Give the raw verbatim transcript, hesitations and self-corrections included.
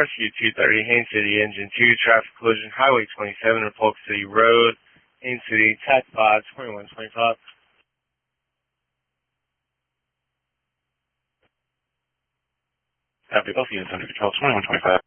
Rescue two thirty, Haines City, Engine two, traffic collision, Highway twenty-seven, Polk City Road, Haines City, T A C five, twenty-one twenty-five. Copy, both units under control, twenty-one twenty-five.